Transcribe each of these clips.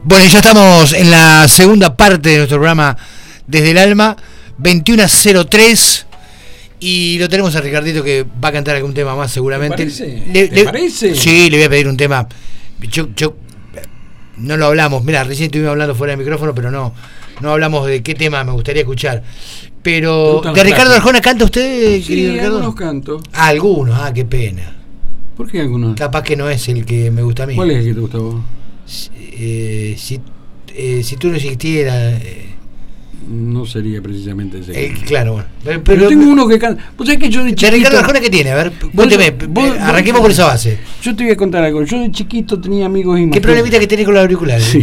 Bueno, y ya estamos en la segunda parte de nuestro programa Desde el Alma, 21:03, y lo tenemos a Ricardito que va a cantar algún tema más seguramente. ¿Te parece? Sí, le voy a pedir un tema. Yo no lo hablamos, mira, recién estuvimos hablando fuera del micrófono, pero no hablamos de qué tema me gustaría escuchar. Pero, ¿de Ricardo Arjona canta usted, sí, querido Ricardo? Algunos canto. Algunos, qué pena. ¿Por qué algunos? Capaz que no es el que me gusta a mí. ¿Cuál es el que te gusta a vos? Si tú no existieras, no sería precisamente ese. Claro, bueno. Pero tengo uno que canta. ¿Vos sabés que yo de chiquito? ¿De Ricardo Arjona qué tiene? A ver, cuénteme. Arranquemos por esa base. Yo te voy a contar algo. Yo de chiquito tenía amigos imaginarios. ¿Qué problemita que tenés con los auriculares? Sí.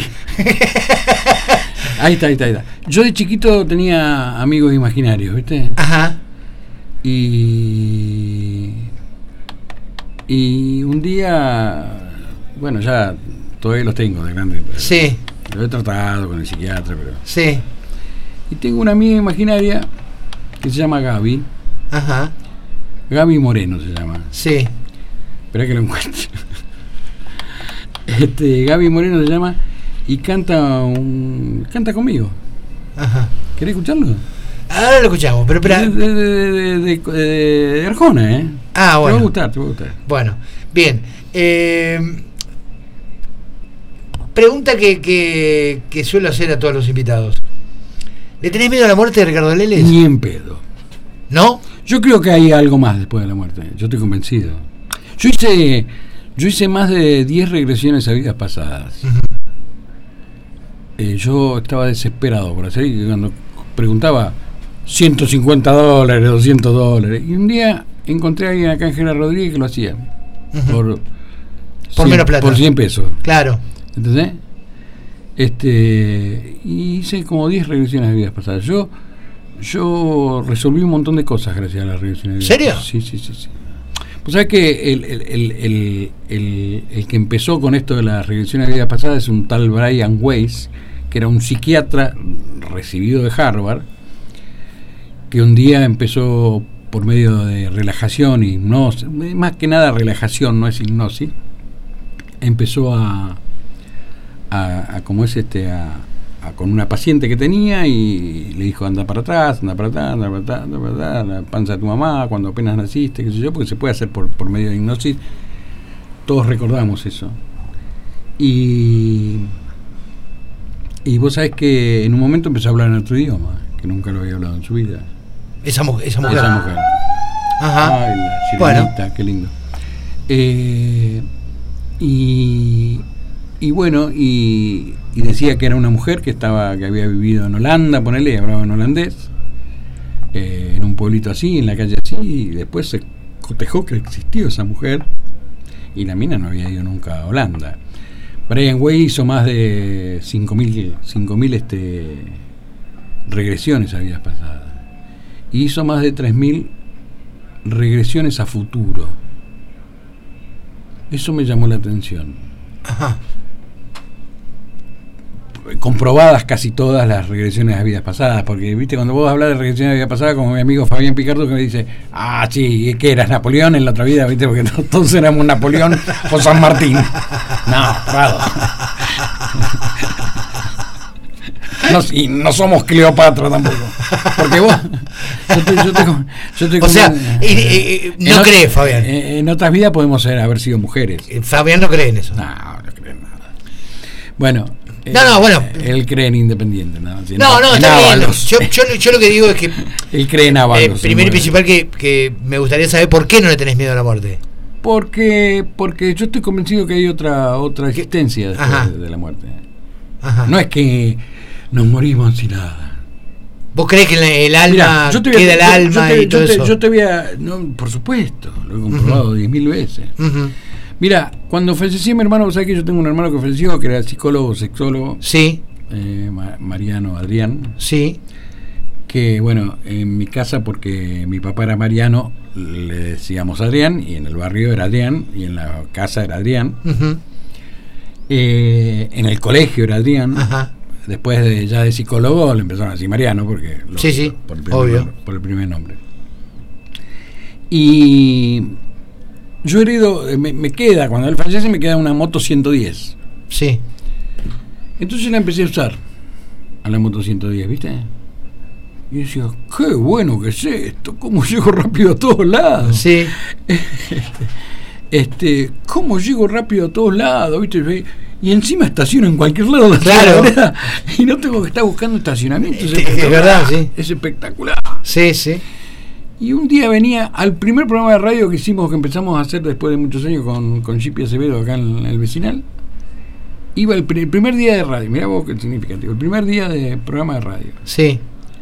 Ahí está. Yo de chiquito tenía amigos imaginarios, ¿viste? Ajá. Y un día, bueno, ya todavía los tengo de grande. Sí. Lo he tratado con el psiquiatra, pero... Sí. Y tengo una amiga imaginaria que se llama Gaby. Ajá. Gaby Moreno se llama. Sí. Espera que lo encuentre. Gaby Moreno se llama y canta conmigo. Ajá. ¿Querés escucharlo? Ahora lo escuchamos, pero espera. De Arjona, ¿eh? Ah, bueno. Te va a gustar. Bueno, bien. Pregunta que suelo hacer a todos los invitados. ¿Le tenés miedo a la muerte de Ricardo Leles? Ni en pedo. ¿No? Yo creo que hay algo más después de la muerte. Yo estoy convencido. Yo hice más de 10 regresiones a vidas pasadas. Uh-huh. Yo estaba desesperado por hacer, y cuando preguntaba $150, $200, y un día encontré a alguien acá en General Rodríguez que lo hacía. Uh-huh. Por menos plata. Por 100 pesos. Claro. ¿Entendés? Y hice como 10 regresiones de vidas pasadas. Yo resolví un montón de cosas gracias a las regresiones de vidas pasadas. ¿Serio? Sí. Pues sabes que el que empezó con esto de las regresiones de vidas pasadas es un tal Brian Weiss, que era un psiquiatra recibido de Harvard, que un día empezó por medio de relajación, hipnosis, más que nada relajación, no es hipnosis, empezó con una paciente que tenía y le dijo anda para atrás, la panza de tu mamá cuando apenas naciste, qué sé yo, porque se puede hacer por medio de hipnosis. Todos recordamos eso. Y vos sabés que en un momento empezó a hablar en otro idioma, que nunca lo había hablado en su vida. Esa mujer. Ajá. Ay, la sirenita, bueno. Qué lindo. Y bueno, y decía que era una mujer que había vivido en Holanda, ponele, hablaba en holandés, en un pueblito así, en la calle así, y después se cotejó que existió esa mujer, y la mina no había ido nunca a Holanda. Brian Way hizo más de 5.000 regresiones a vidas pasadas, y hizo más de 3.000 regresiones a futuro. Eso me llamó la atención. Ajá. Comprobadas casi todas las regresiones a vidas pasadas, porque viste, cuando vos hablas de regresiones a vidas pasadas, como mi amigo Fabián Picardo, que me dice, sí, ¿qué eras, Napoleón en la otra vida? Viste, porque todos éramos Napoleón o San Martín. No, claro. Y no somos Cleopatra tampoco, porque vos yo te o sea, no crees, Fabián. En otras vidas podemos haber sido mujeres. Fabián no cree en eso. No cree en nada. Bueno, bueno. Él cree en Independiente. No, está bien. Yo lo que digo es que él cree en Ábalos. Primero y principal que me gustaría saber por qué no le tenés miedo a la muerte. Porque yo estoy convencido que hay otra existencia después de la muerte. Ajá. No es que nos morimos sin nada. ¿Vos crees que el alma queda el alma y todo eso? Yo te voy a... No, por supuesto, lo he comprobado 10.000 veces. Uh-huh. Mira, cuando falleció mi hermano, ¿sabes que yo tengo un hermano que falleció, que era psicólogo, sexólogo? Sí. Mariano Adrián. Sí. Que, bueno, en mi casa, porque mi papá era Mariano, le decíamos Adrián, y en el barrio era Adrián, y en la casa era Adrián. Uh-huh. En el colegio era Adrián. Ajá. Después ya de psicólogo le empezaron a decir Mariano, porque por el primer nombre. Y yo he herido, me queda, cuando él fallece me queda una moto 110. Sí. Entonces la empecé a usar a la moto 110, ¿viste? Y decía, qué bueno que es esto, cómo llego rápido a todos lados. Sí. Cómo llego rápido a todos lados, ¿viste? Y encima estaciono en cualquier lado de claro. la verdad, y no tengo que estar buscando estacionamiento. Es verdad, sí. Es espectacular. Sí, sí. Y un día venía al primer programa de radio que hicimos, que empezamos a hacer después de muchos años con Chipi Acevedo acá en el Vecinal. Iba el primer día de radio, mirá vos qué significativo, el primer día de programa de radio. Sí.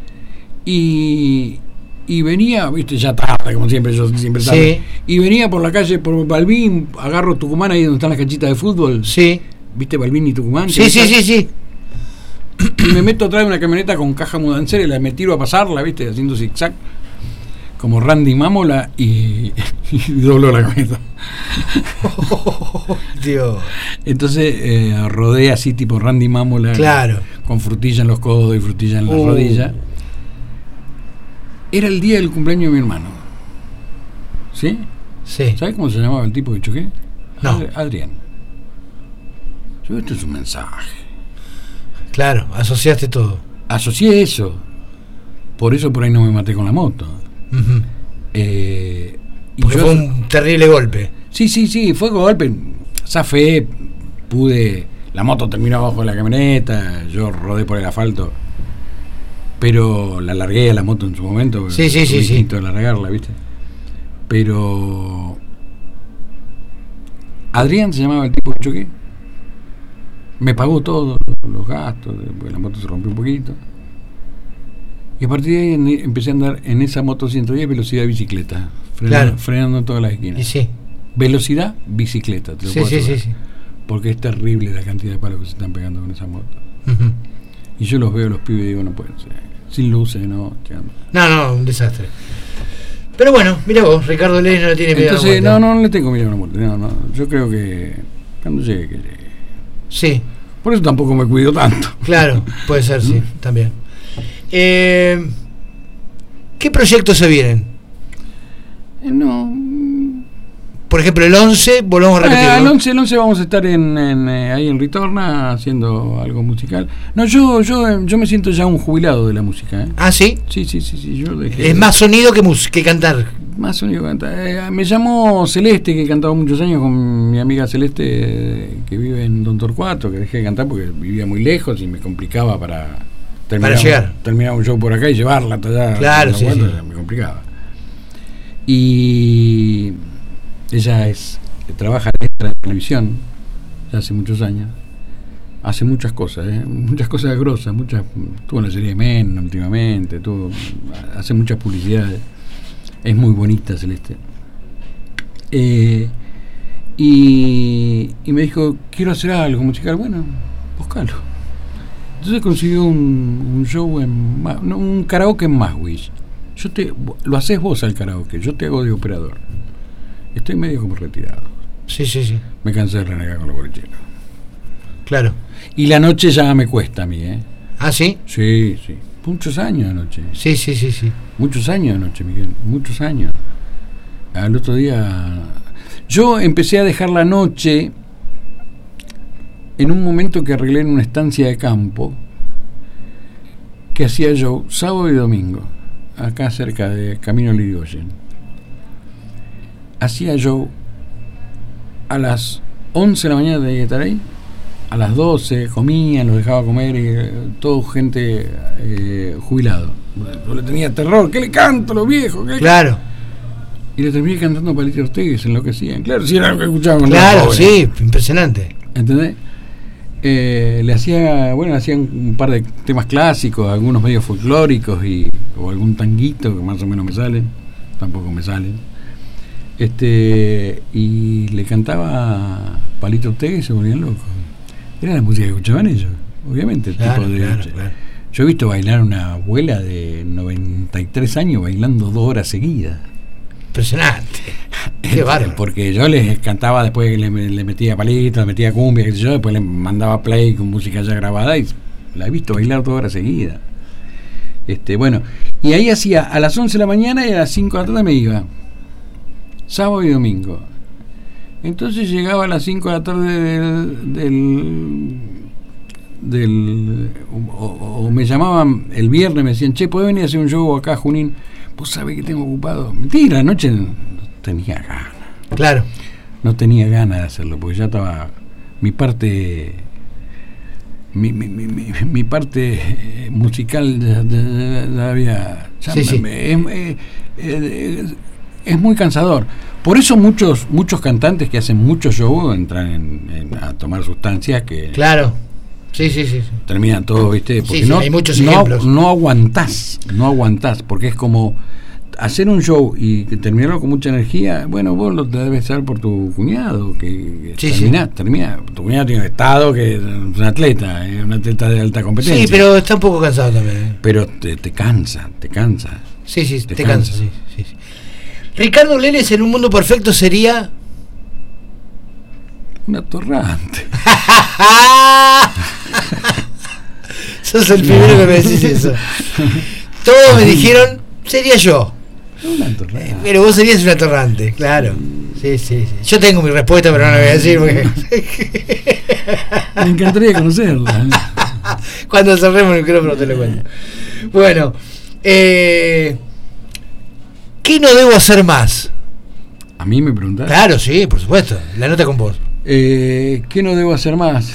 Y venía, viste, ya tarde, como siempre, yo siempre tarde. Sí. Y venía por la calle, por Balbín, agarro Tucumán, ahí donde están las canchitas de fútbol. Sí. ¿Viste Balbín y Tucumán? Sí, sí. Y me meto atrás de una camioneta con caja mudancera y me tiro a pasarla, viste, haciendo zigzag, como Randy Mámola, y dobló la camioneta. Oh, Dios. Entonces rodé así tipo Randy Mámola, claro, con frutilla en los codos y frutilla en las rodillas. Era el día del cumpleaños de mi hermano. ¿Sí? Sí. ¿Sabes cómo se llamaba el tipo que choqué? No. Adrián. Yo, esto es un mensaje. Claro, asociaste todo. Asocié eso. Por eso por ahí no me maté con la moto. Uh-huh. Porque fue un terrible golpe. Sí, fue golpe. Zafé, pude. La moto terminó abajo de la camioneta. Yo rodé por el asfalto. Pero la largué a la moto en su momento. Sí. De largarla, ¿viste? Pero Adrián se llamaba el tipo que choqué. Me pagó todos los gastos, porque la moto se rompió un poquito. Y a partir de ahí empecé a andar en esa moto 110 velocidad bicicleta, frenando en todas las esquinas. Y sí. Velocidad bicicleta, te lo puedo asegurar. Sí. Porque es terrible la cantidad de palos que se están pegando con esa moto. Uh-huh. Y yo los veo, los pibes, y digo, no pueden ser. Sin luces, no. No, un desastre. Pero bueno, mira vos, Ricardo Ley no le tiene miedo. Entonces, no le tengo miedo a la muerte. No. Yo creo que cuando llegue, que llegue. Sí. Por eso tampoco me cuido tanto. Claro, puede ser, sí, también. ¿Qué proyectos se vienen? Por ejemplo, el 11, volvamos a repetir. El 11 vamos a estar ahí en Ritorna haciendo algo musical. No, yo me siento ya un jubilado de la música. ¿Ah, sí? Sí. Yo dejé, es más sonido que cantar. Más sonido que cantar. Me llamó Celeste, que he cantado muchos años con mi amiga Celeste, que vive en Don Torcuato, que dejé de cantar porque vivía muy lejos y me complicaba para llegar. Terminar un show por acá y llevarla hasta allá. Claro, sí. Me complicaba. Y ella trabaja en la televisión ya hace muchos años, hace muchas cosas grosas, tuvo en la serie de Men últimamente, hace muchas publicidades, es muy bonita Celeste, y me dijo, quiero hacer algo musical. Bueno, búscalo. Entonces consiguió un show un karaoke en Maswich. Lo haces vos al karaoke, yo te hago de operador. Estoy medio como retirado. Sí. Me cansé de renegar con los bolicheros. Claro. Y la noche ya me cuesta a mí, ¿eh? ¿Ah, sí? Sí. Muchos años de noche. Sí. Muchos años de noche, Miguel. Muchos años. Al otro día... Yo empecé a dejar la noche en un momento que arreglé en una estancia de campo que hacía yo sábado y domingo, acá cerca de Camino Lirigoyen. Hacía yo a las 11 de la mañana tenía que estar ahí, a las 12 comían, los dejaba comer, y todo gente jubilado. Yo le tenía terror, ¿qué le canto a los viejos? Claro. Y le terminé cantando a Palito Ortega y se enloquecían. Claro, si era lo que escuchaban. Claro, sí, impresionante. ¿Entendés? Le hacía un par de temas clásicos, algunos medios folclóricos o algún tanguito que más o menos me salen, tampoco me salen. Y le cantaba Palito Ortega y se volvían locos. Era la música que escuchaban ellos, obviamente. Claro. Yo he visto bailar a una abuela de 93 años bailando 2 horas seguidas. Impresionante. Qué bárbaro. Porque yo les cantaba después que le metía palito, le metía cumbia, qué sé yo, después le mandaba play con música ya grabada y la he visto bailar 2 horas seguidas. Bueno, y ahí hacía a las 11 de la mañana y a las 5 de la tarde me iba. Sábado y domingo. Entonces llegaba a las 5 de la tarde o me llamaban el viernes, me decían, che, ¿podés venir a hacer un show acá, Junín? Vos sabés que tengo ocupado. Mentira, anoche no tenía ganas. Claro. No tenía ganas de hacerlo, porque ya estaba mi parte musical ya había... Es muy cansador. Por eso muchos cantantes que hacen muchos shows entran a tomar sustancias que... Claro. Sí. Terminan todo, ¿viste? Porque hay muchos ejemplos. No aguantás, porque es como hacer un show y terminarlo con mucha energía. Bueno, vos lo debes saber por tu cuñado, que termina. Tu cuñado tiene un estado que es un atleta de alta competencia. Sí, pero está un poco cansado también. Pero te cansa. Sí, te cansa, sí. Ricardo Leles en un mundo perfecto sería... un atorrante. Sos el primero que me decís eso. Todos me dijeron, sería yo. Pero vos serías un atorrante, claro. Sí. Yo tengo mi respuesta, pero no la voy a decir porque... Me encantaría conocerla. Cuando cerremos el micrófono te lo cuento. Bueno, ¿qué no debo hacer más? ¿A mí me preguntás? Claro, sí, por supuesto. La nota con vos. ¿Qué no debo hacer más?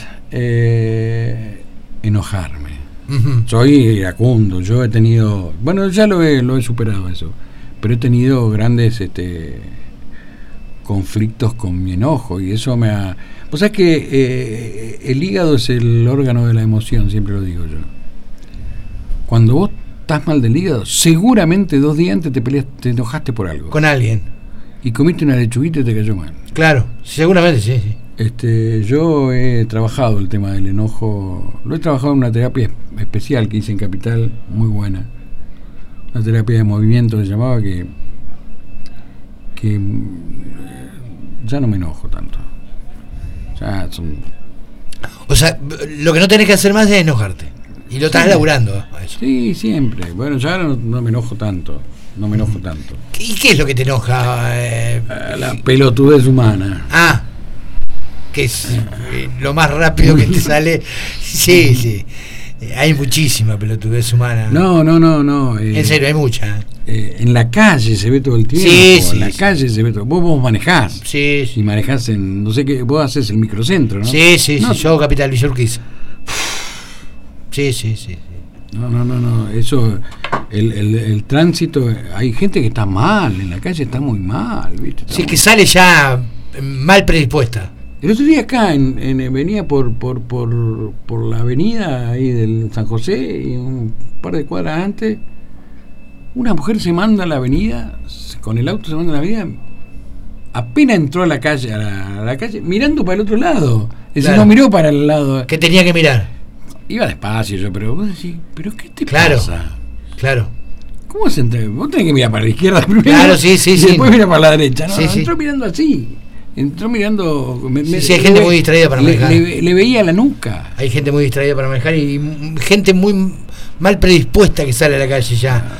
Enojarme. Soy iracundo. Yo he tenido... Bueno, ya lo he superado eso. Pero he tenido grandes conflictos con mi enojo. Y eso me ha... Pues es que el hígado es el órgano de la emoción, siempre lo digo yo. Cuando vos estás mal del hígado, seguramente 2 días antes te enojaste por algo. Con alguien. Y comiste una lechuguita y te cayó mal. Claro, seguramente sí. Yo he trabajado el tema del enojo. Lo he trabajado en una terapia especial que hice en Capital, muy buena. Una terapia de movimiento se llamaba, que ya no me enojo tanto. O sea, lo que no tenés que hacer más es enojarte. Y lo estás laburando a eso. Sí, siempre. Bueno, ya no me enojo tanto. ¿Y qué es lo que te enoja? La pelotudez humana. Que es lo más rápido que te sale. Sí. Hay muchísima pelotudez humana. No. En serio, hay mucha. En la calle se ve todo el tiempo. Sí, en la calle se ve todo. Vos manejás. Sí. Y manejás en, no sé qué, vos haces el microcentro, ¿no? Sí, yo hago Capital Villa Urquiza. Sí. No, eso, el tránsito, hay gente que está mal, en la calle está muy mal, ¿viste? Sí, que sale ya mal predispuesta. El otro día acá venía por la avenida ahí del San José, y un par de cuadras antes, una mujer se manda a la avenida, con el auto se manda a la avenida, apenas entró a la calle, mirando para el otro lado. Es decir, no miró para el lado. ¿Qué tenía que mirar? Iba despacio yo, pero vos decís, ¿pero qué te pasa? Claro. ¿Cómo se entra? Vos tenés que mirar para la izquierda primero. Claro, sí. Y después mirar para la derecha. No, Sí. Entró mirando así. Entró mirando... Sí, hay gente muy distraída para manejar. Le veía la nuca. Hay gente muy distraída para manejar y gente muy mal predispuesta que sale a la calle ya.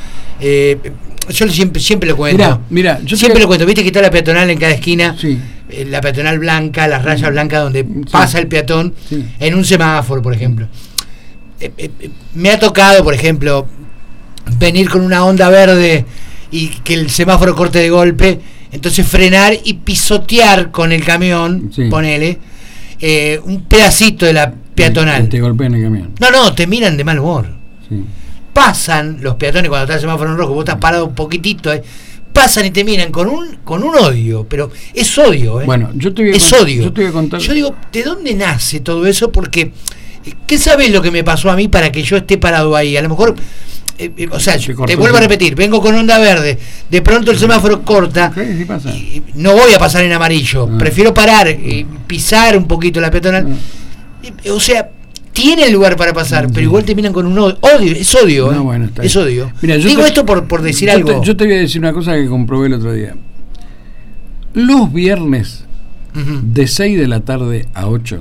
Yo siempre lo cuento. Mira, yo siempre lo cuento. Viste que está la peatonal en cada esquina. Sí. La peatonal blanca, las rayas blancas donde pasa el peatón, en un semáforo, por ejemplo. Me ha tocado, por ejemplo, venir con una onda verde y que el semáforo corte de golpe, entonces frenar y pisotear con el camión, ponele, un pedacito de la peatonal. Te golpean el camión. No, te miran de mal humor. Sí. Pasan los peatones cuando está el semáforo en rojo, vos estás parado un poquitito, pasan y te miran con un odio, pero es odio, Bueno, yo te voy a contar. Yo digo, ¿de dónde nace todo eso? Porque ¿qué sabes lo que me pasó a mí para que yo esté parado ahí? A lo mejor, o sea, te vuelvo a repetir, vengo con onda verde, de pronto el semáforo corta, sí pasa. Y no voy a pasar en amarillo, prefiero parar y pisar un poquito la peatonal. O sea, tiene lugar para pasar, pero igual te miran con un odio, es odio, bueno, es odio. Mira, digo esto por decir algo. Yo te voy a decir una cosa que comprobé el otro día. Los viernes, de 6 de la tarde a 8,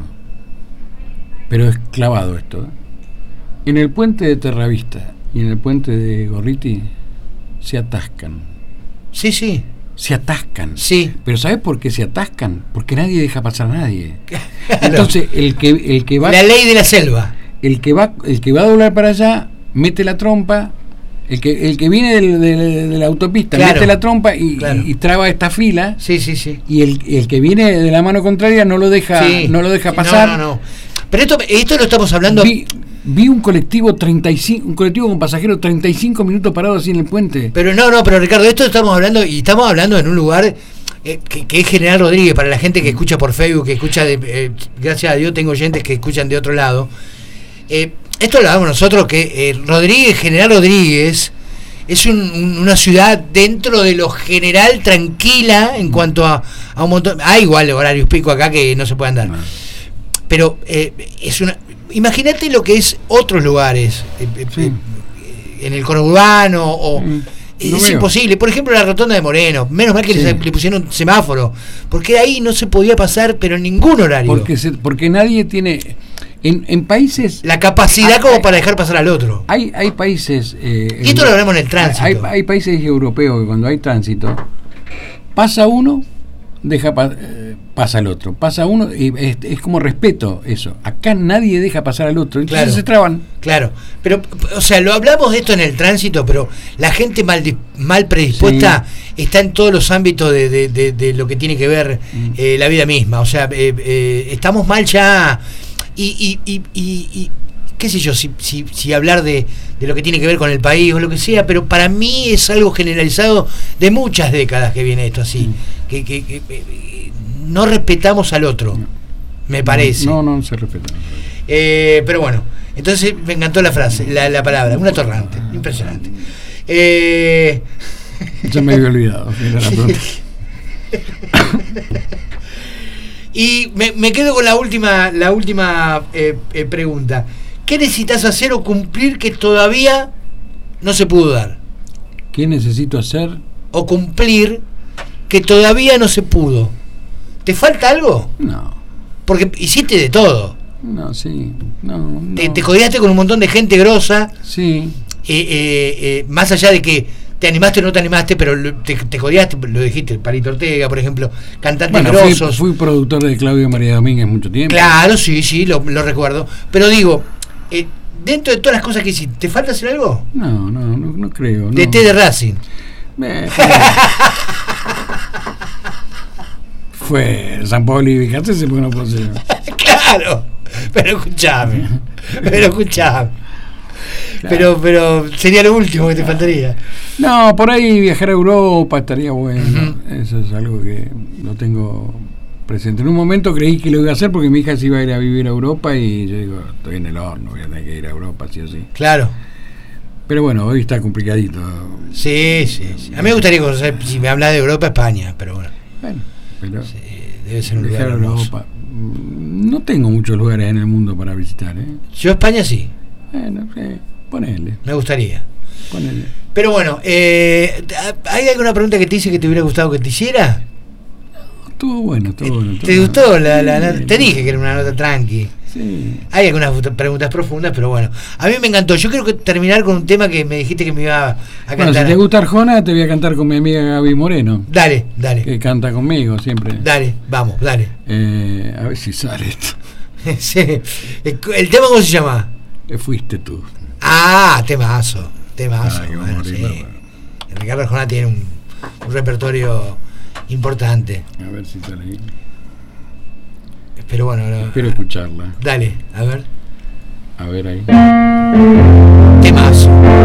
pero es clavado esto, en el puente de Terravista y en el puente de Gorriti se atascan. Sí. Se atascan. Sí. Pero ¿sabes por qué se atascan? Porque nadie deja pasar a nadie. Claro. Entonces, el que va... La ley de la selva. el que va a doblar para allá mete la trompa, el que viene de la autopista mete la trompa y traba esta fila. Sí. Y el que viene de la mano contraria no lo deja pasar. No. Pero esto lo estamos hablando. Vi un colectivo con pasajeros 35 minutos parados así en el puente. Pero pero Ricardo, esto estamos hablando en un lugar que es General Rodríguez, para la gente que escucha por Facebook, que escucha gracias a Dios tengo oyentes que escuchan de otro lado. Esto lo hablamos nosotros, que General Rodríguez es una ciudad dentro de lo general tranquila en cuanto a un montón. Hay igual horarios pico acá que no se puede andar. Pero es una. Imagínate lo que es otros lugares en el conurbano es imposible. Por ejemplo, la rotonda de Moreno, menos mal que le pusieron semáforo, porque ahí no se podía pasar, pero en ningún horario. Porque nadie tiene en países la capacidad como para dejar pasar al otro. Hay países y esto lo hablamos en el tránsito. Hay países europeos que cuando hay tránsito pasa uno, pasa al otro, pasa uno y es como respeto eso. Acá nadie deja pasar al otro, entonces se traban. Claro, pero o sea, lo hablamos de esto en el tránsito, pero la gente mal predispuesta está en todos los ámbitos de lo que tiene que ver la vida misma. O sea, estamos mal ya y qué sé yo, si hablar de lo que tiene que ver con el país o lo que sea, pero para mí es algo generalizado de muchas décadas que viene esto así, que no respetamos al otro, me parece. No se respeta. Pero bueno, entonces me encantó la frase, la palabra, un atorrante, impresionante. Ya me había olvidado. Y me quedo con la última pregunta. ¿Qué necesitas hacer o cumplir que todavía no se pudo dar? ¿Qué necesito hacer? O cumplir que todavía no se pudo. ¿Te falta algo? No. Porque hiciste de todo. No, sí. No. Te jodíaste con un montón de gente grosa. Sí. Más allá de que te animaste o no te animaste, pero te jodíaste, lo dijiste, Palito Ortega, por ejemplo, cantantes grosos. Fui productor de Claudio María Domínguez mucho tiempo. Claro, sí, lo recuerdo. Pero digo, dentro de todas las cosas que hiciste, ¿te falta hacer algo? No creo. De T de Racing. Fue San Pablo y Vicatese porque no puedo ser. Claro, pero escuchame. Claro. Pero sería lo último que te faltaría. No, por ahí viajar a Europa estaría bueno. Eso es algo que lo tengo presente. En un momento creí que lo iba a hacer porque mi hija se iba a ir a vivir a Europa y yo digo, estoy en el horno, voy a tener que ir a Europa, sí o sí. Claro. Pero bueno, hoy está complicadito. Sí. A mí me gustaría conocer, si me hablas de Europa, España, pero bueno. Pero sí, debe ser un lugar hermoso. No tengo muchos lugares en el mundo para visitar, Yo España sí. Bueno, ponele. Me gustaría. Ponele. Pero bueno, ¿hay alguna pregunta que te hice que te hubiera gustado que te hiciera? Estuvo bueno. ¿Te gustó? Te dije que era una nota tranqui. Sí. Hay algunas preguntas profundas, pero bueno. A mí me encantó. Yo quiero terminar con un tema que me dijiste que me iba a cantar. Bueno, si te gusta Arjona, te voy a cantar con mi amiga Gaby Moreno. Dale. Que canta conmigo siempre. Dale. A ver si sale esto. Sí. ¿El tema cómo se llama? Fuiste tú. Temazo. Bueno, sí. Ricardo Arjona tiene un repertorio importante. A ver si sale ahí. Pero bueno, espero escucharla. Dale, a ver. A ver ahí. Temazo.